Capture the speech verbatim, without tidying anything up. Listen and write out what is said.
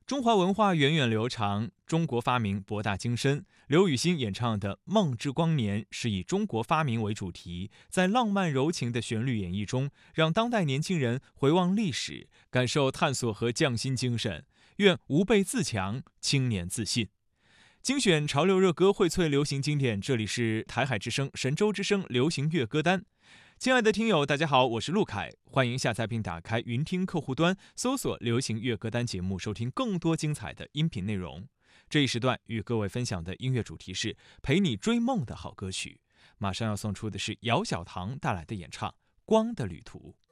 中华文化源远流长，中国发明博大精深。刘雨昕演唱的《梦之光年》是以中国发明为主题，在浪漫柔情的旋律演绎中，让当代年轻人回望历史，感受探索和匠心精神。愿吾辈自强，青年自信。精选潮流热歌，荟萃流行经典，这里是台海之声、神州之声流行乐歌单。亲爱的听友，大家好，我是陆凯，欢迎下载并打开云听客户端，搜索流行乐歌单节目，收听更多精彩的音频内容。这一时段与各位分享的音乐主题是陪你追梦的好歌曲，马上要送出的是姚小棠带来的演唱《光的旅途》。